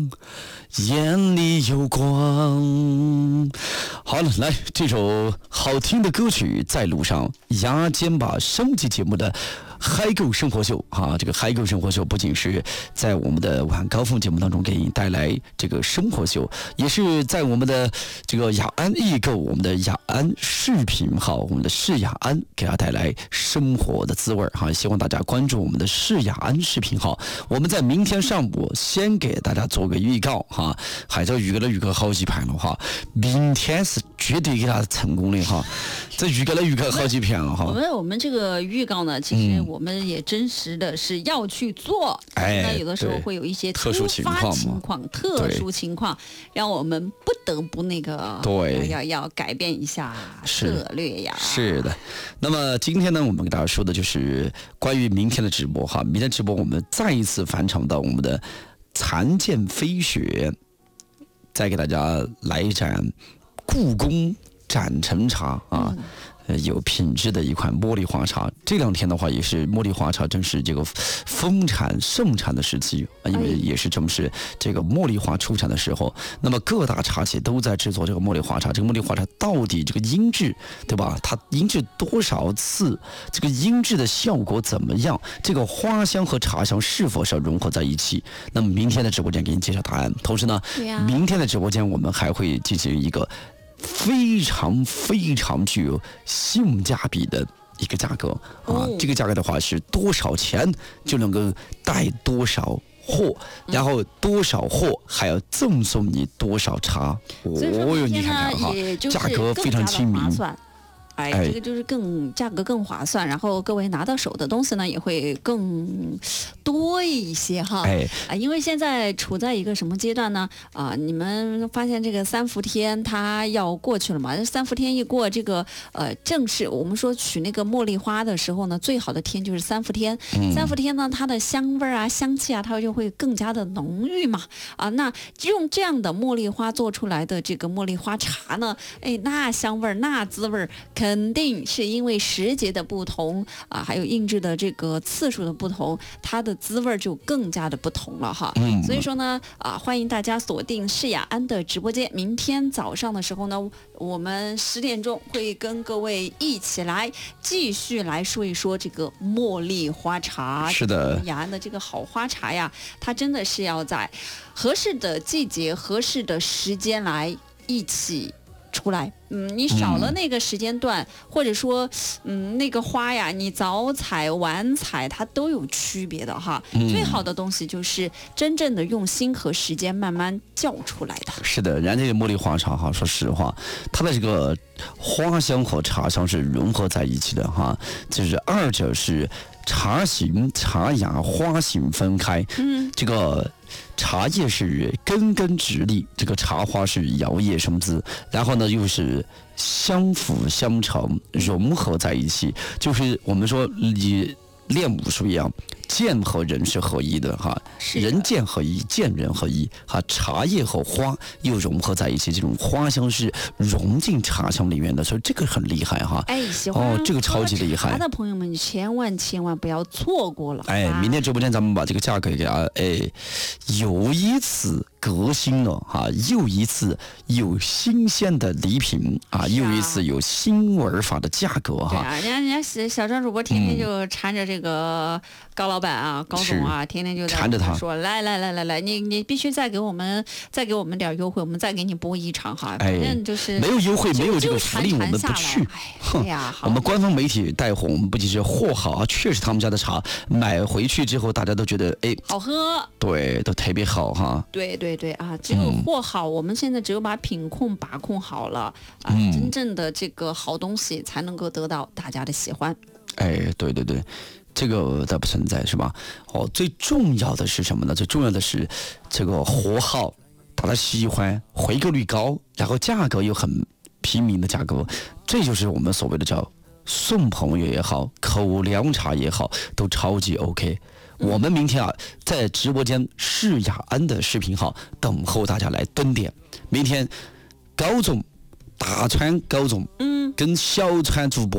眼里有光。好了，来这首好听的歌曲在路上，牙尖吧升级节目的嗨购生活秀啊，这个嗨购生活秀不仅是在我们的晚高峰节目当中给你带来这个生活秀，也是在我们的这个雅安易购，我们的雅安视频号，我们的视雅安给大家带来生活的滋味哈。希望大家关注我们的视雅安视频号。我们在明天上午先给大家做个预告哈，还是预告好几盘了哈，明天是绝对给他成功的哈。这预告好几篇了哈。 我们这个预告呢，其实我们也真实的是要去做，那有的时候会有一些突发情况、特殊情况，让我们不得不那个要改变一下策略呀。 是的。那么今天呢，我们给大家说的就是关于明天的直播哈。明天直播我们再一次返场到我们的残剑飞雪，再给大家来一盏故宫斩陈茶啊。有品质的一款茉莉花茶，这两天的话也是茉莉花茶正是这个丰产盛产的时期，因为也是正是这个茉莉花出产的时候。那么各大茶企都在制作这个茉莉花茶，这个茉莉花茶到底这个音质，对吧？它音质多少次？这个音质的效果怎么样？这个花香和茶香是否是要融合在一起？那么明天的直播间给你揭晓答案。同时呢，明天的直播间我们还会进行一个非常非常具有性价比的一个价格啊，这个价格的话是多少钱就能够带多少货，然后多少货还要赠送你多少茶。你看看哈，价格非常亲民。 这个就是价格更划算，然后各位拿到手的东西呢也会更多一些哈。因为现在处在一个什么阶段呢？你们发现这个三伏天它要过去了嘛？三伏天一过，这个正是我们说取那个茉莉花的时候呢，最好的天就是三伏天。三伏天呢，它的香味啊、香气啊，它就会更加的浓郁嘛。那用这样的茉莉花做出来的这个茉莉花茶呢，那香味那滋味肯定是因为时节的不同还有印制的这个次数的不同，它的滋味就更加的不同了哈。所以说呢，欢迎大家锁定视雅安的直播间。明天早上的时候呢，我们10点钟会跟各位一起来继续来说一说这个茉莉花茶。 是的， 雅安的这个好花茶呀，它真的是要在合适的季节、合适的时间来一起出来。你少了那个时间段，或者说那个花呀，你早采晚采它都有区别的哈。最好的东西就是真正的用心和时间慢慢叫出来的。 是的，然后这个茉莉花茶哈，说实话，它的这个花香和茶香是融合在一起的哈，就是二者是茶形、茶芽、花形分开。这个茶叶是根根直立，这个茶花是摇曳生姿，然后呢又是相辅相成，融合在一起，就是我们说以练武术一样，剑和人是合一的哈，人剑合一，剑人合一哈。茶叶和花又融合在一起，这种花香是融进茶香里面的，所以这个很厉害哈。 喜欢这个超级厉害。 茶的朋友们，你千万不要错过了。 明天直播间咱们把这个价格给大家有一次革新了哈，又一次有新鲜的礼品又一次有新玩法的价格哈。 人家小张主播天天就缠着这个高老板高总天天就在缠着他说来，你必须再给我们点优惠，我们再给你播一场哈。反正就是没有优惠，没有这个福利，我们不去。我们官方媒体带红，我们不仅是货好确实他们家的茶买回去之后，大家都觉得好喝， 对，都特别好哈。 对只有货好，我们现在只有把品控把控好了真正的这个好东西才能够得到大家的喜欢。 对，这个它不存在是吧？最重要的是什么呢？最重要的是这个货好，大家喜欢，回购率高，然后价格又很平民的价格，这就是我们所谓的叫送朋友也好，口粮茶也好，都超级 OK。我们明天在直播间视雅安的视频号等候大家来蹲点。明天高总大川高总跟小川主播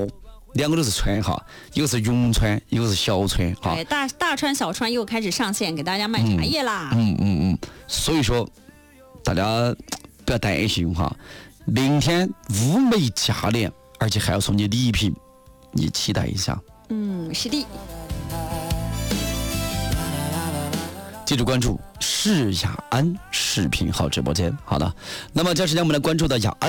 2个都是川哈，一个是永川，一个是小川哈。 对，大川小川又开始上线给大家卖茶叶啦。 所以说大家不要担心哈，明天物美价廉，而且还要送你礼品，你期待一下。 是的。 记住关注释雅安视频号直播间。好的，那么这时间我们来关注到雅安。